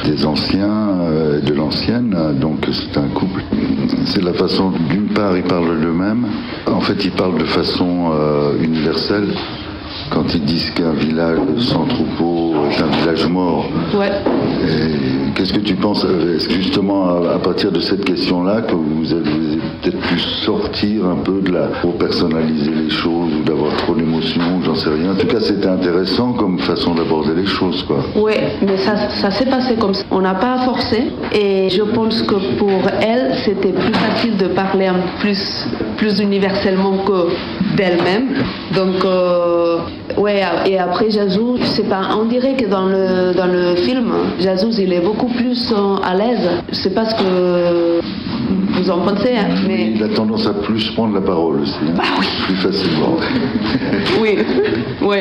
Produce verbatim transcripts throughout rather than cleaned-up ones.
des anciens, euh, de l'ancienne, donc c'est un couple. C'est la façon, d'une part, ils parlent d'eux-mêmes. En fait, ils parlent de façon euh, universelle. Quand ils disent qu'un village sans troupeau est un village mort. Ouais. Et qu'est-ce que tu penses? Est-ce que justement, à, à partir de cette question-là, que vous avez, vous avez peut-être pu sortir un peu de la... pour personnaliser les choses ou d'avoir trop d'émotions, j'en sais rien. En tout cas, c'était intéressant comme façon d'aborder les choses, quoi. Oui, mais ça, ça s'est passé comme ça. On n'a pas forcé et je pense que pour elle, c'était plus facile de parler un plus, plus universellement que d'elle-même. Donc, euh, ouais, et après Jazouz, je sais pas, on dirait que dans le, dans le film, Jazouz, il est beaucoup plus euh, à l'aise. Je sais pas ce que vous en pensez, hein, mais... Il a tendance à plus prendre la parole aussi, hein, bah oui. plus facilement. Oui, oui,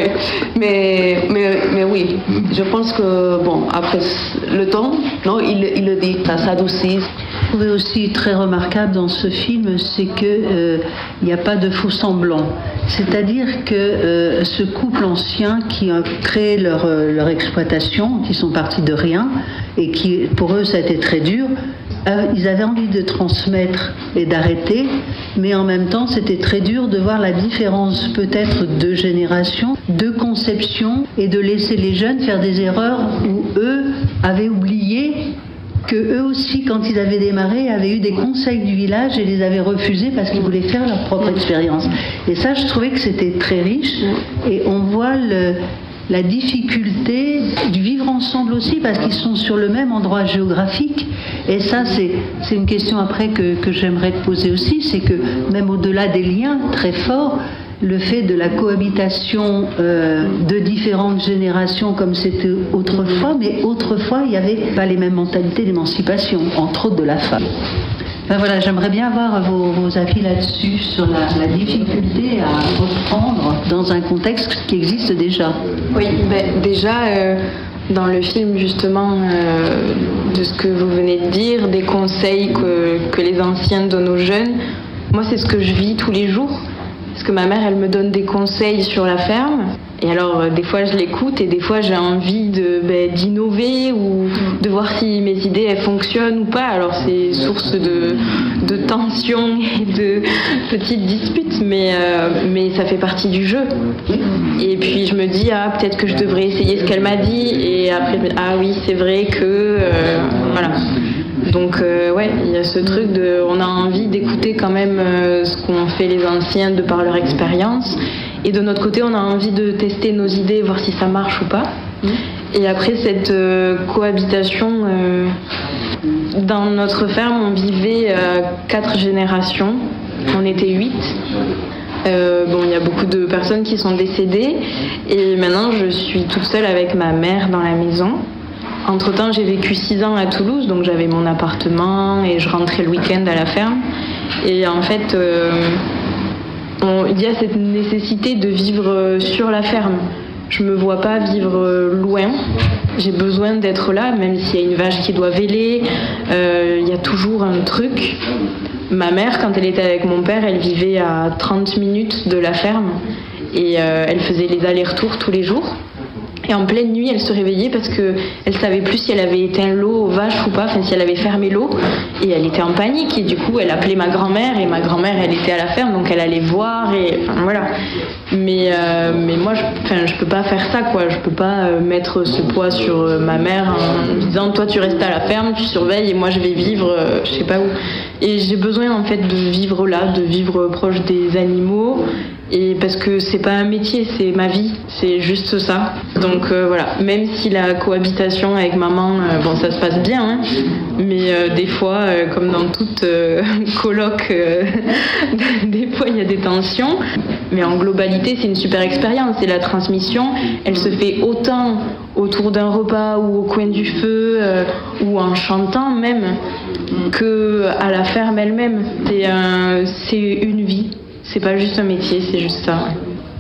mais, mais, mais oui, je pense que, bon, après le temps, non, il, il le dit, ça s'adoucit. Ce que je trouvais aussi très remarquable dans ce film, c'est qu'il n'y euh, a pas de faux semblants. C'est-à-dire que euh, ce couple ancien qui a créé leur, euh, leur exploitation, qui sont partis de rien, et qui, pour eux, ça a été très dur, euh, ils avaient envie de transmettre et d'arrêter, mais en même temps, c'était très dur de voir la différence peut-être de génération, de conception, et de laisser les jeunes faire des erreurs où eux avaient oublié que eux aussi, quand ils avaient démarré, avaient eu des conseils du village et les avaient refusés parce qu'ils voulaient faire leur propre expérience. Et ça, je trouvais que c'était très riche. Et on voit le, la difficulté du vivre ensemble aussi parce qu'ils sont sur le même endroit géographique. Et ça, c'est, c'est une question après que, que j'aimerais te poser aussi, c'est que même au-delà des liens très forts, le fait de la cohabitation euh, de différentes générations comme c'était autrefois, mais autrefois il n'y avait pas les mêmes mentalités d'émancipation, entre autres de la femme. Enfin voilà, j'aimerais bien avoir vos, vos avis là-dessus, sur la, la difficulté à reprendre dans un contexte qui existe déjà. Oui, ben, déjà... Euh... Dans le film, justement, euh, de ce que vous venez de dire, des conseils que, que les anciens donnent aux jeunes, moi, c'est ce que je vis tous les jours. Parce que ma mère, elle me donne des conseils sur la ferme. Et alors, euh, des fois, je l'écoute et des fois, j'ai envie de, ben, d'innover ou de voir si mes idées, elles fonctionnent ou pas. Alors, c'est source de, de tensions et de petites disputes, mais, euh, mais ça fait partie du jeu. Et puis, je me dis, ah, peut-être que je devrais essayer ce qu'elle m'a dit. Et après, ah oui, c'est vrai que... Euh, voilà. Donc euh, ouais, il y a ce truc de, on a envie d'écouter quand même euh, ce qu'ont fait les anciens de par leur expérience, et de notre côté on a envie de tester nos idées, voir si ça marche ou pas. Mmh. Et après cette euh, cohabitation, euh, dans notre ferme on vivait euh, quatre générations, on était huit. Euh, bon, il y a beaucoup de personnes qui sont décédées et maintenant je suis toute seule avec ma mère dans la maison. Entre-temps, j'ai vécu six ans à Toulouse, donc j'avais mon appartement et je rentrais le week-end à la ferme. Et en fait, euh, on, il y a cette nécessité de vivre sur la ferme. Je me vois pas vivre loin. J'ai besoin d'être là, même s'il y a une vache qui doit véler. Euh, il y a toujours un truc. Ma mère, quand elle était avec mon père, elle vivait à trente minutes de la ferme. Et euh, elle faisait les allers-retours tous les jours. Et en pleine nuit, elle se réveillait parce qu'elle savait plus si elle avait éteint l'eau aux vaches ou pas, enfin si elle avait fermé l'eau. Et elle était en panique. Et du coup, elle appelait ma grand-mère. Et ma grand-mère, elle était à la ferme, donc elle allait voir. Et enfin, voilà. Mais, euh, mais moi, je, enfin, je peux pas faire ça, quoi. Je peux pas euh, mettre ce poids sur euh, ma mère en disant, toi, tu restes à la ferme, tu surveilles, et moi, je vais vivre, euh, je sais pas où. Et j'ai besoin, en fait, de vivre là, de vivre proche des animaux. Et parce que c'est pas un métier, c'est ma vie, c'est juste ça. Donc euh, voilà, même si la cohabitation avec maman, euh, bon ça se passe bien, hein, mais euh, des fois, euh, comme dans toute euh, coloc, euh, des fois il y a des tensions. Mais en globalité, c'est une super expérience. Et la transmission, elle se fait autant autour d'un repas ou au coin du feu euh, ou en chantant même que à la ferme elle-même. C'est, un, c'est une vie. C'est pas juste un métier, c'est juste ça.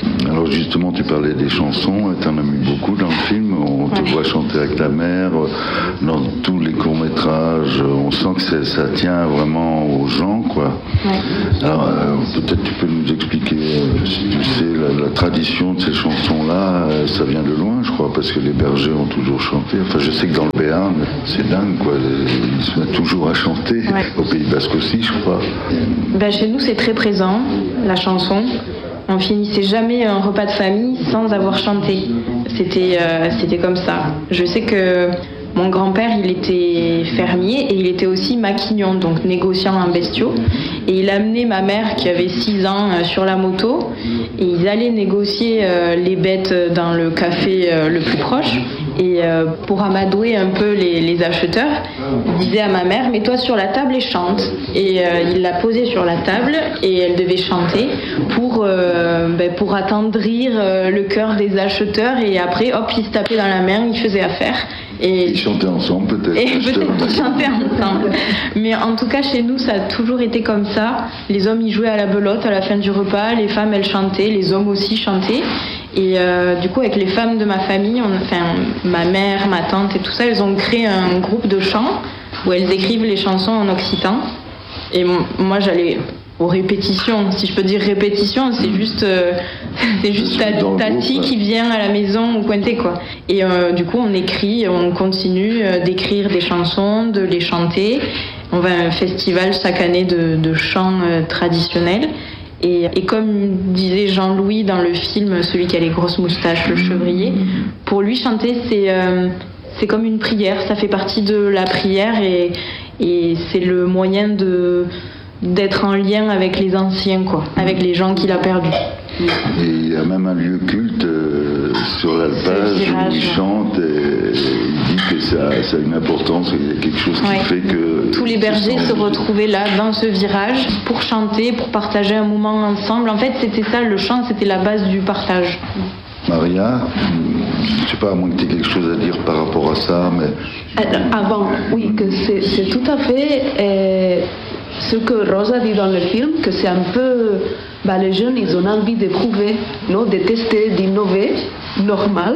Alors justement, tu parlais des chansons, tu en as mis beaucoup dans le film, on te ouais. voit chanter avec ta mère, dans tous les courts-métrages, on sent que c'est, ça tient vraiment aux gens, quoi. Ouais. Alors euh, peut-être tu peux nous expliquer, euh, si tu sais, la, la tradition de ces chansons-là, euh, ça vient de loin, je crois, parce que les bergers ont toujours chanté. Enfin, je sais que dans le Béarn, c'est dingue, quoi, ils se mettent toujours à chanter, ouais. Au Pays Basque aussi, je crois. Ben, chez nous, c'est très présent, la chanson. On finissait jamais un repas de famille sans avoir chanté. C'était, euh, c'était comme ça. Je sais que mon grand-père, il était fermier et il était aussi maquignon, donc négociant en bestiaux. Et il amenait ma mère, qui avait six ans, euh, sur la moto. Et ils allaient négocier euh, les bêtes dans le café euh, le plus proche. Et euh, pour amadouer un peu les, les acheteurs, il disait à ma mère, mets-toi sur la table et chante. Et euh, il l'a posée sur la table et elle devait chanter pour, euh, ben, pour attendrir euh, le cœur des acheteurs. Et après, hop, ils se tapaient dans la main, ils faisaient affaire. Et ils chantaient ensemble peut-être. Et peut-être qu'ils chantaient ensemble. Mais en tout cas, chez nous, ça a toujours été comme ça. Les hommes, ils jouaient à la belote à la fin du repas. Les femmes, elles chantaient. Les hommes aussi chantaient. Et euh, du coup, avec les femmes de ma famille, on, enfin, ma mère, ma tante et tout ça, elles ont créé un groupe de chants où elles écrivent les chansons en occitan. Et moi, j'allais aux répétitions, si je peux dire répétition, c'est juste, euh, c'est juste ta, Tati qui vient à la maison ou pointer, quoi. Et euh, du coup, on écrit, on continue euh, d'écrire des chansons, de les chanter. On va à un festival chaque année de, de chants euh, traditionnels. Et, et comme disait Jean-Louis dans le film, celui qui a les grosses moustaches, le chevrier, pour lui, chanter, c'est, euh, c'est comme une prière. Ça fait partie de la prière et, et c'est le moyen de, d'être en lien avec les anciens, quoi, avec les gens qu'il a perdus. Et il y a même un lieu culte euh, sur l'alpage où il chante et il dit que ça, ça a une importance, il y a quelque chose qui ouais. fait que... Tous les bergers se retrouvaient là, dans ce virage, pour chanter, pour partager un moment ensemble. En fait, c'était ça, le chant, c'était la base du partage. Maria, je ne sais pas, à moins que tu aies quelque chose à dire par rapport à ça, mais... Avant, oui, que c'est, c'est tout à fait... Euh, ce que Rosa dit dans le film, que c'est un peu, bah, les jeunes, ils ont envie de prouver, non, de tester, d'innover, normal.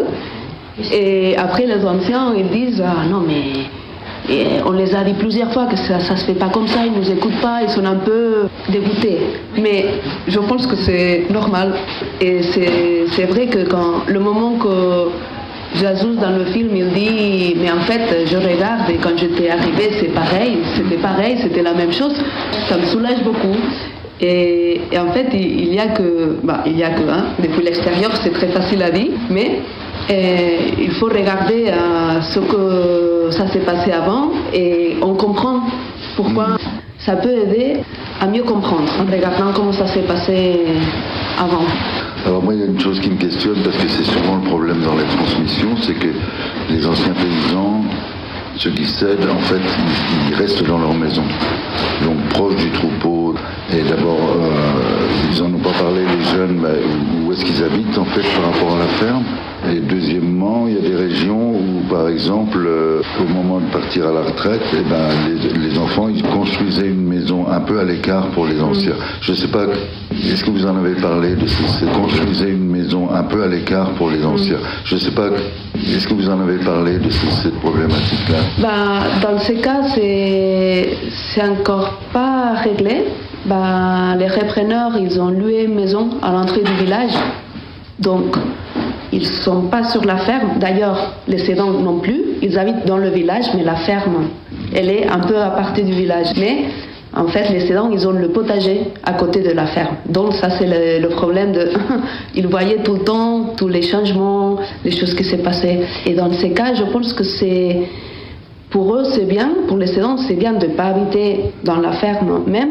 Et après, les anciens, ils disent, ah non, mais et on les a dit plusieurs fois que ça ne se fait pas comme ça, ils ne nous écoutent pas, ils sont un peu dégoûtés. Mais je pense que c'est normal. Et c'est, c'est vrai que quand le moment que Jazouz dans le film, il dit, mais en fait, je regarde et quand j'étais arrivée, c'est pareil, c'était pareil, c'était la même chose. Ça me soulage beaucoup. Et, et en fait, il, il y a que, bah, il y a que, hein, depuis l'extérieur, c'est très facile à dire, mais et, il faut regarder euh, ce que ça s'est passé avant et on comprend pourquoi mmh. ça peut aider à mieux comprendre en regardant comment ça s'est passé avant. Alors moi, il y a une chose qui me questionne, parce que c'est souvent le problème dans les transmissions, c'est que les anciens paysans, ceux qui cèdent, en fait, ils, ils restent dans leur maison, donc proches du troupeau. Et d'abord, euh, ils n'en ont pas parlé, les jeunes, bah, où est-ce qu'ils habitent, en fait, par rapport à la ferme. Et deuxièmement, il y a des régions où, par exemple, euh, au moment de partir à la retraite, eh ben, les, les enfants, ils construisaient une maison un peu à l'écart pour les anciens. Je ne sais pas, est-ce que vous en avez parlé de ce, construisez une maison un peu à l'écart pour les anciens. Je ne sais pas, est-ce que vous en avez parlé de ce, cette problématique-là? Bah, dans ces cas, c'est, c'est encore pas réglé. Bah, les repreneurs, ils ont loué une maison à l'entrée du village. Donc, ils ne sont pas sur la ferme. D'ailleurs, les cédants non plus. Ils habitent dans le village, mais la ferme, elle est un peu à partir du village. Mais en fait, les cédants, ils ont le potager à côté de la ferme. Donc ça, c'est le, le problème de... Ils voyaient tout le temps tous les changements, les choses qui s'est passées. Et dans ces cas, je pense que c'est... Pour eux, c'est bien. Pour les cédants, c'est bien de ne pas habiter dans la ferme même.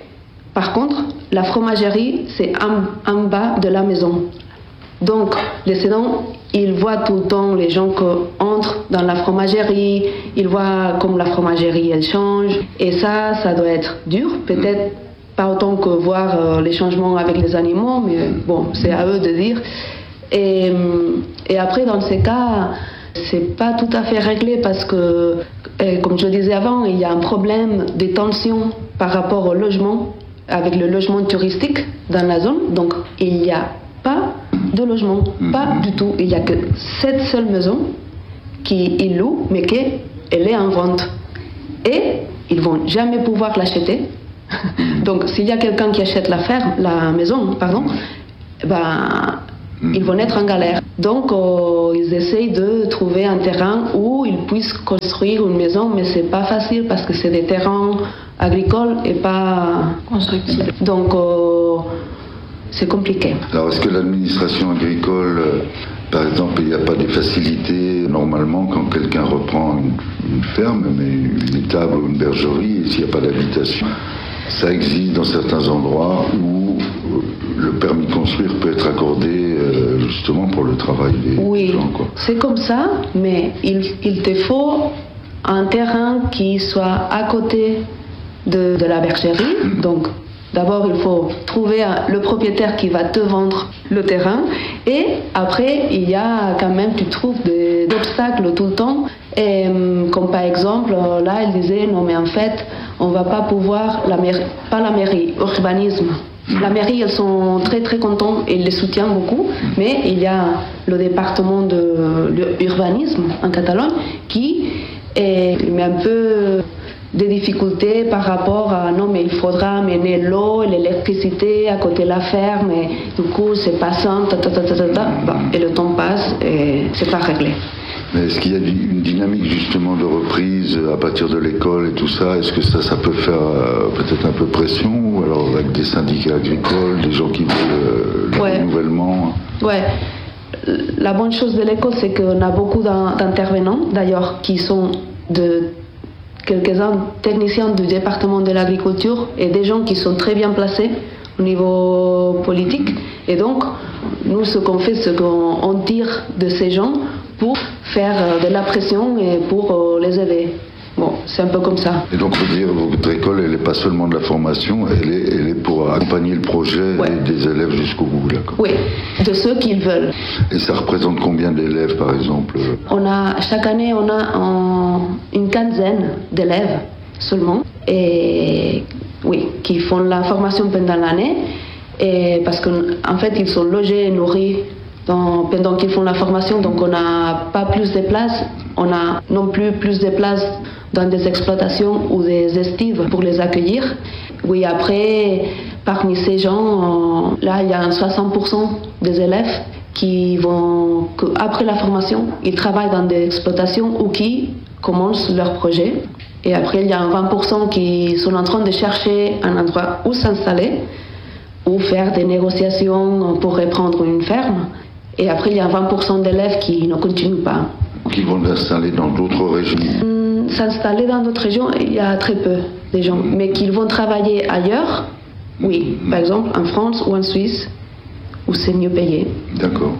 Par contre, la fromagerie, c'est en, en bas de la maison. Donc, les cédants, ils voient tout le temps les gens qui entrent dans la fromagerie, ils voient comme la fromagerie, elle change. Et ça, ça doit être dur, peut-être pas autant que voir euh, les changements avec les animaux, mais bon, c'est à eux de dire. Et, et après, dans ces cas, c'est pas tout à fait réglé parce que, comme je le disais avant, il y a un problème de tension par rapport au logement, avec le logement touristique dans la zone. Donc, il n'y a pas de logement. Mmh. Pas du tout. Il n'y a que cette seule maison qu'ils louent, mais qu'elle est en vente. Et ils ne vont jamais pouvoir l'acheter. Donc, s'il y a quelqu'un qui achète la ferme, la maison, pardon, ben, ils vont être en galère. Donc, euh, ils essayent de trouver un terrain où ils puissent construire une maison, mais c'est pas facile parce que c'est des terrains agricoles et pas constructifs. Donc, euh, c'est compliqué. Alors, est-ce que l'administration agricole, euh, par exemple, il n'y a pas des facilités normalement quand quelqu'un reprend une, une ferme, mais une étable ou une bergerie, et s'il n'y a pas d'habitation? Ça existe dans certains endroits où le permis de construire peut être accordé euh, justement pour le travail des oui, gens. Oui, c'est comme ça, mais il, il te faut un terrain qui soit à côté de, de la bergerie. Mmh. Donc, d'abord, il faut trouver un, le propriétaire qui va te vendre le terrain. Et après, il y a quand même, tu trouves des, des obstacles tout le temps. Et, comme par exemple, là, il disait, non mais en fait, on ne va pas pouvoir, la mairie, pas la mairie, urbanisme. La mairie, ils sont très très contents et ils les soutiennent beaucoup, mais il y a le département de l'urbanisme en Catalogne qui est, met un peu des difficultés par rapport à non mais il faudra amener l'eau et l'électricité à côté de la ferme et du coup c'est pas simple, ta, ta, ta, ta, ta. Bon, et le temps passe et c'est pas réglé. Mais est-ce qu'il y a une dynamique justement de reprise à partir de l'école et tout ça? Est-ce que ça, ça peut faire euh, peut-être un peu pression, ou alors avec des syndicats agricoles, des gens qui veulent euh, le ouais. renouvellement? Ouais. La bonne chose de l'école, c'est qu'on a beaucoup d'intervenants, d'ailleurs, qui sont de quelques-uns techniciens du département de l'agriculture et des gens qui sont très bien placés au niveau politique. Et donc, nous, ce qu'on fait, c'est qu'on tire de ces gens pour faire de la pression et pour les aider. Bon, c'est un peu comme ça. Et donc, on peut dire que votre école, elle n'est pas seulement de la formation, elle est, elle est pour accompagner le projet ouais. des élèves jusqu'au bout, d'accord? Oui, de ceux qui veulent. Et ça représente combien d'élèves, par exemple? On a, chaque année, on a en, une quinzaine d'élèves seulement, et oui, qui font la formation pendant l'année, et parce qu'en fait, ils sont logés et nourris Dans, pendant qu'ils font la formation, donc on n'a pas plus de places, on a non plus plus de places dans des exploitations ou des estives pour les accueillir. Oui, après, parmi ces gens, là, il y a soixante pour cent des élèves qui vont, après la formation, ils travaillent dans des exploitations ou qui commencent leur projet. Et après, il y a vingt pour cent qui sont en train de chercher un endroit où s'installer ou faire des négociations pour reprendre une ferme. Et après, il y a vingt pour cent d'élèves qui ne continuent pas. Qui vont s'installer dans d'autres régions? Mmh, s'installer dans d'autres régions, il y a très peu de gens. Mmh. Mais qu'ils vont travailler ailleurs, oui. Mmh. Par exemple, en France ou en Suisse, où c'est mieux payé. D'accord.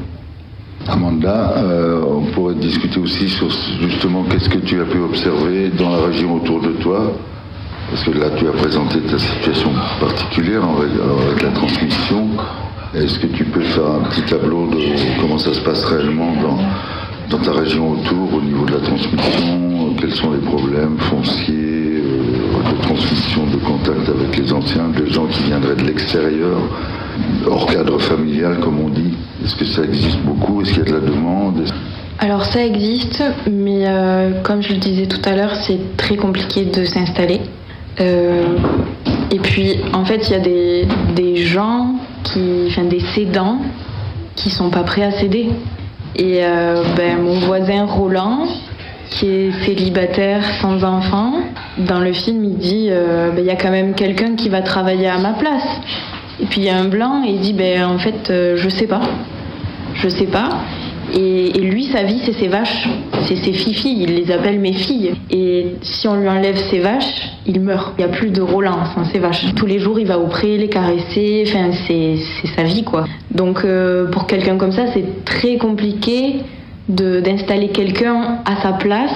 Amanda, euh, on pourrait discuter aussi sur justement qu'est-ce que tu as pu observer dans la région autour de toi. Parce que là, tu as présenté ta situation particulière avec la transmission. Est-ce que tu peux faire un petit tableau de comment ça se passe réellement dans, dans ta région autour, au niveau de la transmission? Quels sont les problèmes fonciers, euh, de transmission, de contact avec les anciens, des gens qui viendraient de l'extérieur, hors cadre familial, comme on dit? Est-ce que ça existe beaucoup? Est-ce qu'il y a de la demande? Alors ça existe, mais euh, comme je le disais tout à l'heure, c'est très compliqué de s'installer. Euh, et puis, en fait, il y a des, des gens, qui, enfin des cédants, qui sont pas prêts à céder. Et euh, ben, mon voisin Roland, qui est célibataire sans enfant, dans le film, il dit euh, ben, y a quand même quelqu'un qui va travailler à ma place. Et puis il y a un blanc et il dit ben, en fait, euh, je sais pas. Je sais pas. Et, et lui, sa vie, c'est ses vaches, c'est ses filles, il les appelle mes filles. Et si on lui enlève ses vaches, il meurt. Il n'y a plus de Roland sans ses vaches. Tous les jours, il va au pré les caresser, enfin, c'est, c'est sa vie, quoi. Donc, euh, pour quelqu'un comme ça, c'est très compliqué de, d'installer quelqu'un à sa place.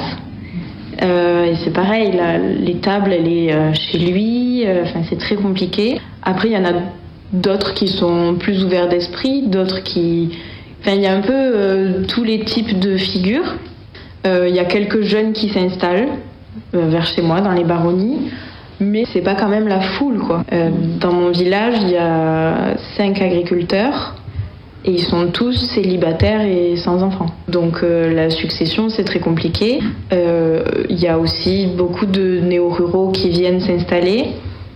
Euh, et c'est pareil, la, l'étable, elle est euh, chez lui, euh, enfin, c'est très compliqué. Après, il y en a d'autres qui sont plus ouverts d'esprit, d'autres qui... Enfin, il y a un peu euh, tous les types de figures. Euh, il y a quelques jeunes qui s'installent euh, vers chez moi, dans les baronnies, mais c'est pas quand même la foule, quoi. Euh, dans mon village, il y a cinq agriculteurs Et ils sont tous célibataires et sans enfants. Donc euh, la succession, c'est très compliqué. Il euh, y a aussi beaucoup de néo-ruraux qui viennent s'installer.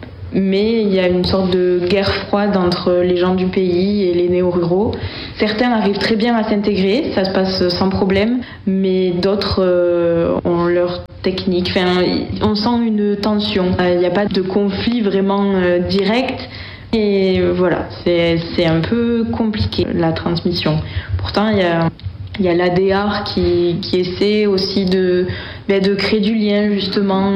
Mais il y a une sorte de guerre froide entre les gens du pays et les néo-ruraux. Certains arrivent très bien à s'intégrer, ça se passe sans problème, mais d'autres euh, ont leur technique. Enfin, on sent une tension. Il n'y a pas de conflit vraiment euh, direct. Et voilà, c'est, c'est un peu compliqué, la transmission. Pourtant, il y a, il y a l'A D R qui, qui essaie aussi de, ben, de créer du lien, justement,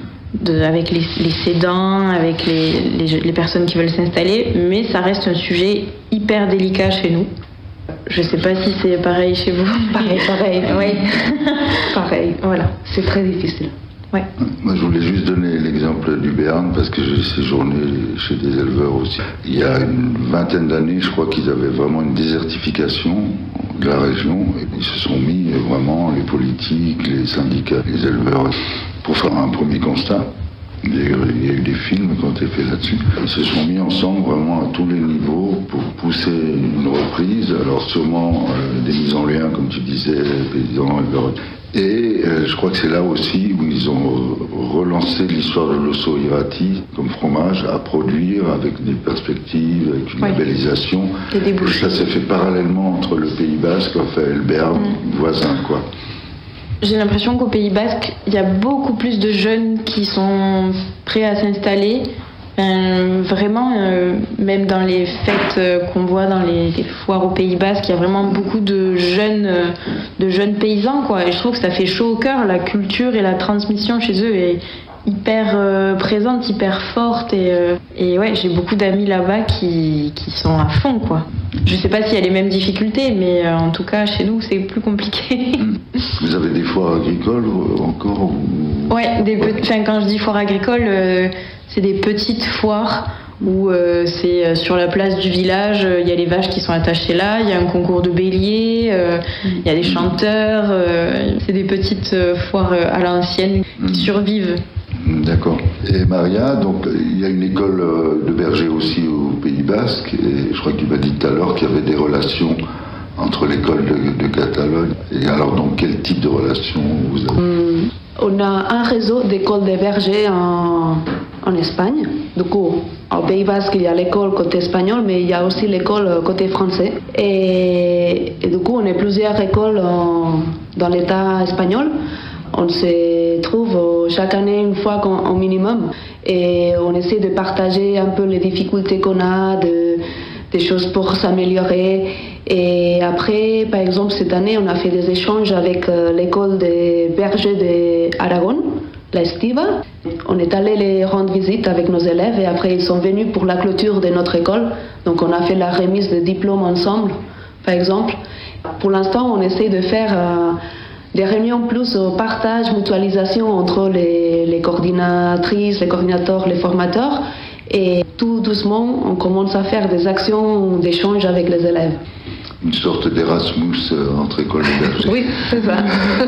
de, avec les, les cédants, avec les, les, les personnes qui veulent s'installer, mais ça reste un sujet hyper délicat chez nous. Je sais pas si c'est pareil chez vous. Pareil, pareil. Oui. Pareil, voilà, c'est très difficile. Ouais. Moi, je voulais juste donner l'exemple du Béarn parce que j'ai séjourné chez des éleveurs aussi. Il y a une vingtaine d'années, je crois qu'ils avaient vraiment une désertification de la région. Et ils se sont mis vraiment, les politiques, les syndicats, les éleveurs, pour faire un premier constat. Il y a eu des films qui ont été faits là-dessus. Ils se sont mis ensemble vraiment à tous les niveaux pour pousser une reprise. Alors sûrement euh, des mises en lien, comme tu disais, paysans, éleveurs. Et euh, je crois que c'est là aussi où ils ont relancé l'histoire de l'osso irati comme fromage à produire avec des perspectives, avec une oui. labellisation. Et, et ça s'est fait parallèlement entre le Pays Basque, enfin le Béarn, mmh. voisin quoi. J'ai l'impression qu'au Pays Basque, il y a beaucoup plus de jeunes qui sont prêts à s'installer. Enfin, vraiment, euh, même dans les fêtes euh, qu'on voit dans les, les foires au Pays Basque, il y a vraiment beaucoup de jeunes, euh, de jeunes paysans, quoi. Et je trouve que ça fait chaud au cœur. La culture et la transmission chez eux est hyper euh, présente, hyper forte. Et, euh, et ouais, j'ai beaucoup d'amis là-bas qui, qui sont à fond, quoi. Je sais pas s'il y a les mêmes difficultés, mais euh, en tout cas, chez nous, c'est plus compliqué. Vous avez des foires agricoles encore ou... Ouais, des pe- enfin, quand je dis foire agricole, euh, c'est des petites foires où euh, c'est euh, sur la place du village, il euh, y a les vaches qui sont attachées là, il y a un concours de béliers, il euh, y a des chanteurs, euh, c'est des petites euh, foires euh, à l'ancienne qui survivent. D'accord. Et Maria, donc il y a une école de berger aussi au Pays Basque, et je crois que tu m'as dit tout à l'heure qu'il y avait des relations entre l'école de, de Catalogne. Et alors, donc, quel type de relation vous avez? Hum, On a un réseau d'écoles de bergers en, en Espagne. Du coup, au Pays Basque, il y a l'école côté espagnol, mais il y a aussi l'école côté français. Et, et du coup, on est plusieurs écoles en, dans l'État espagnol. On se trouve chaque année une fois au minimum et on essaie de partager un peu les difficultés qu'on a, de, des choses pour s'améliorer. Et après, par exemple, cette année, on a fait des échanges avec euh, l'école des bergers d'Aragon, la Estiva. On est allé les rendre visite avec nos élèves et après, ils sont venus pour la clôture de notre école. Donc, on a fait la remise de diplômes ensemble, par exemple. Pour l'instant, on essaie de faire euh, des réunions plus au partage, mutualisation entre les, les coordinatrices, les coordinateurs, les formateurs. Et tout doucement, on commence à faire des actions d'échange avec les élèves. Une sorte d'Erasmus entre écoles de bergers. Oui, c'est ça.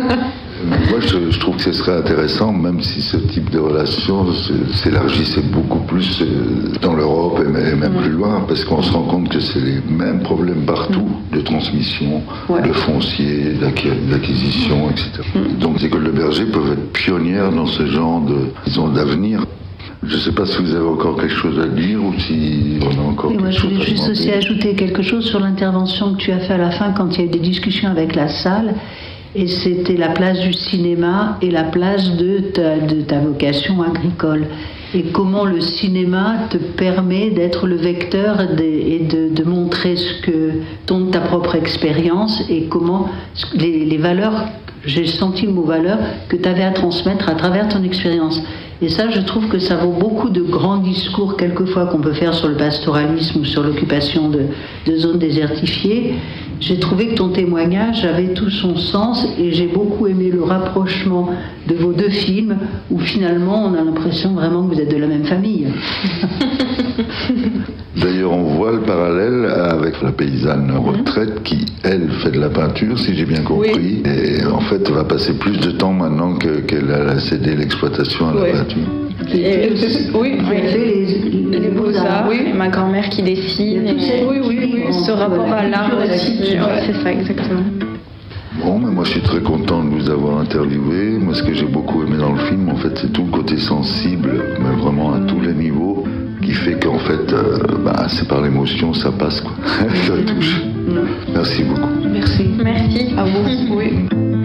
Moi, je, je trouve que ce serait intéressant, même si ce type de relation s'élargissait beaucoup plus dans l'Europe et même mmh. plus loin, parce qu'on se rend compte que c'est les mêmes problèmes partout, mmh. de transmission, ouais. de foncier, d'acquisition, et cetera. Mmh. Donc les écoles de bergers peuvent être pionnières dans ce genre de, disons, d'avenir. Je ne sais pas si vous avez encore quelque chose à dire ou si on a encore et quelque moi, chose à je voulais juste aussi ajouter quelque chose sur l'intervention que tu as fait à la fin quand il y a eu des discussions avec la salle. Et c'était la place du cinéma et la place de ta, de ta vocation agricole. Et comment le cinéma te permet d'être le vecteur de, et de, de montrer ce que ton, ta propre expérience et comment les, les valeurs, j'ai senti le mot valeur, que tu avais à transmettre à travers ton expérience. Et ça, je trouve que ça vaut beaucoup de grands discours, quelquefois, qu'on peut faire sur le pastoralisme ou sur l'occupation de, de zones désertifiées. J'ai trouvé que ton témoignage avait tout son sens et j'ai beaucoup aimé le rapprochement de vos deux films où finalement on a l'impression vraiment que vous êtes de la même famille. D'ailleurs, on voit le parallèle avec la paysanne retraite qui, elle, fait de la peinture, si j'ai bien compris, oui. Et en fait va passer plus de temps maintenant que, qu'elle a cédé l'exploitation à la oui. peinture. qui Et, fait, aussi, oui, qui oui. a fait les, les, les beaux-arts, oui. Et ma grand-mère qui dessine. Et Et... oui, oui, oui. Ce rapport à l'art aussi. Ouais, c'est ça, exactement. Bon, mais moi je suis très content de vous avoir interviewé. Moi, ce que j'ai beaucoup aimé dans le film, en fait, c'est tout le côté sensible, mais vraiment à tous les niveaux, qui fait qu'en fait, euh, bah, c'est par l'émotion, ça passe, quoi. Ça touche. Merci beaucoup. Merci. Merci. À vous. Oui.